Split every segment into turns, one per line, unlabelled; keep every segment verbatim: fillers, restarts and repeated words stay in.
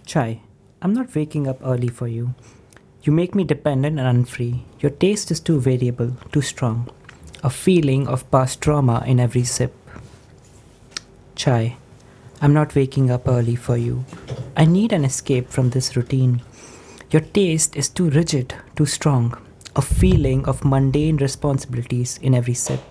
Chai, I'm not waking up early for you. You make me dependent and unfree. Your taste is too variable, too strong. A feeling of past trauma in every sip. Chai, I'm not waking up early for you. I need an escape from this routine. Your taste is too rigid, too strong. A feeling of mundane responsibilities in every sip.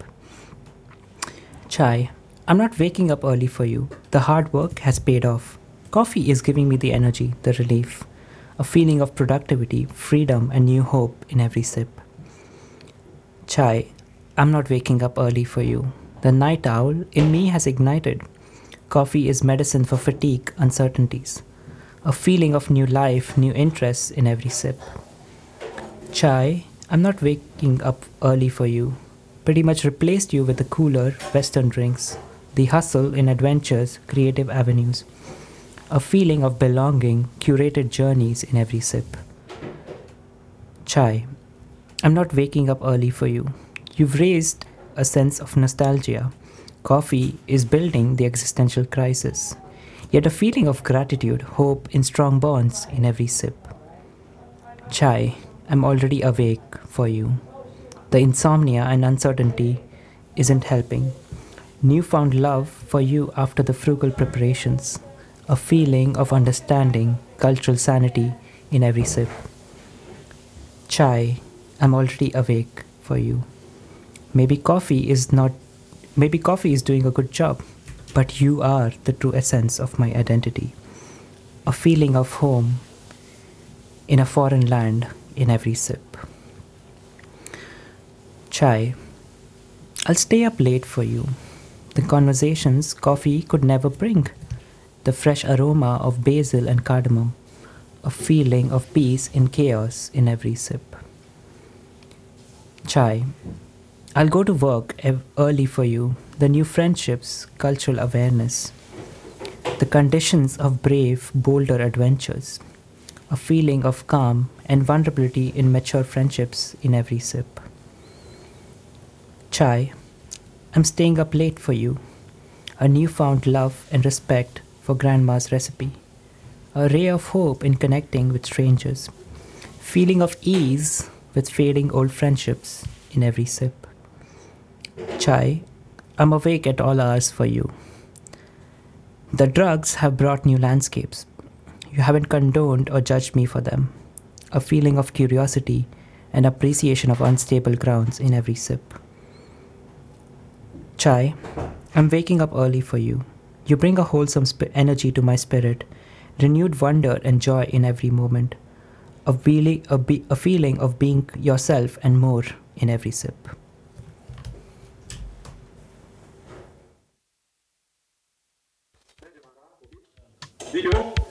Chai, I'm not waking up early for you. The hard work has paid off. Coffee is giving me the energy, the relief, a feeling of productivity, freedom, and new hope in every sip. Chai, I'm not waking up early for you. The night owl in me has ignited. Coffee is medicine for fatigue, uncertainties, a feeling of new life, new interests in every sip. Chai, I'm not waking up early for you. Pretty much replaced you with the cooler Western drinks, the hustle in adventures, creative avenues, a feeling of belonging, curated journeys in every sip. Chai, I'm not waking up early for you. You've raised a sense of nostalgia. Coffee is building the existential crisis, yet a feeling of gratitude, hope in strong bonds in every sip. Chai, I'm already awake for you. The insomnia and uncertainty isn't helping. Newfound love for you after the frugal preparations. A feeling of understanding, cultural sanity in every sip. Chai, I'm already awake for you. Maybe coffee is not maybe coffee is doing a good job, but you are the true essence of my identity. A feeling of home in a foreign land in every sip. Chai, I'll stay up late for you. The conversations coffee could never bring. The fresh aroma of basil and cardamom. A feeling of peace in chaos in every sip. Chai, I'll go to work ev- early for you. The new friendships, cultural awareness. The conditions of brave, bolder adventures. A feeling of calm and vulnerability in mature friendships in every sip. Chai, I'm staying up late for you. A newfound love and respect for Grandma's recipe. A ray of hope in connecting with strangers. Feeling of ease with fading old friendships in every sip. Chai, I'm awake at all hours for you. The drugs have brought new landscapes. You haven't condoned or judged me for them. A feeling of curiosity and appreciation of unstable grounds in every sip. Chai, I'm waking up early for you. You bring a wholesome sp- energy to my spirit, renewed wonder and joy in every moment, a, beali- a, be- a feeling of being yourself and more in every sip.
Video.